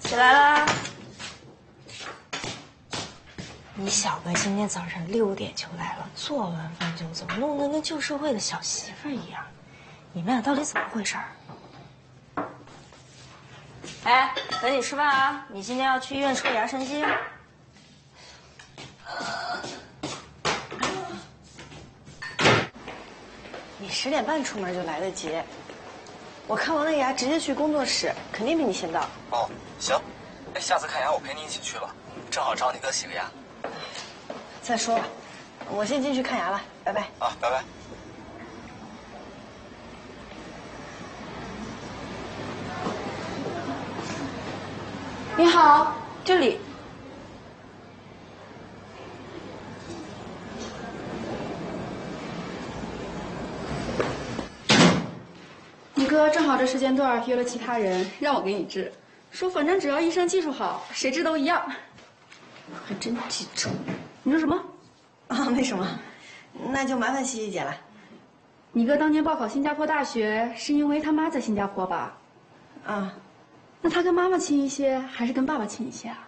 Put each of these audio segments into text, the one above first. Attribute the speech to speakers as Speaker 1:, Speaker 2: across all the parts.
Speaker 1: 起来啦！你小子今天早上6点就来了，做完饭就走，弄得跟旧社会的小媳妇一样。你们俩到底怎么回事？哎，等你吃饭啊！你今天要去医院抽牙神经。
Speaker 2: 你10点半出门就来得及。我看完了牙，直接去工作室，肯定比你先到。
Speaker 3: 哦，行。哎，下次看牙我陪你一起去吧，正好找你哥洗个牙。
Speaker 2: 再说吧，我先进去看牙了，拜拜。
Speaker 3: 啊，拜拜。
Speaker 1: 你好，这里。
Speaker 4: 你哥正好这时间段约了其他人，让我给你治，说反正只要医生技术好，谁治都一样。
Speaker 2: 还真记住。
Speaker 4: 你说什么？
Speaker 2: 啊，没什么，那就麻烦西西姐了。
Speaker 4: 你哥当年报考新加坡大学是因为他妈在新加坡吧？
Speaker 2: 啊，
Speaker 4: 那他跟妈妈亲一些，还是跟爸爸亲一些啊？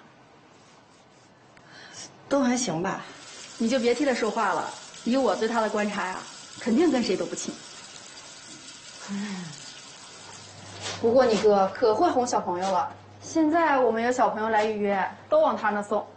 Speaker 2: 都还行吧。
Speaker 4: 你就别替他说话了，以我对他的观察呀，肯定跟谁都不亲。不过你哥可会哄小朋友了，现在我们有小朋友来预约，都往他那送。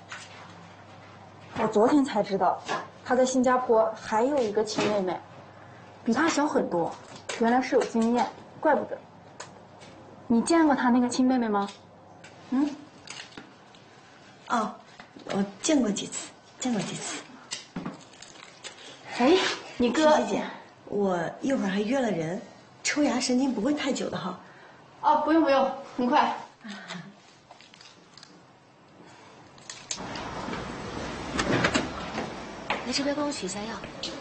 Speaker 4: 我昨天才知道，他在新加坡还有一个亲妹妹，比他小很多，原来是有经验，怪不得。你见过他那个亲妹妹吗？嗯？
Speaker 2: 哦，我见过几次。
Speaker 4: 哎，你哥。
Speaker 2: 西西姐，我一会儿还约了人，抽牙神经不会太久的哈。
Speaker 4: 哦，不用，很快。
Speaker 1: 来这边帮我取一下药。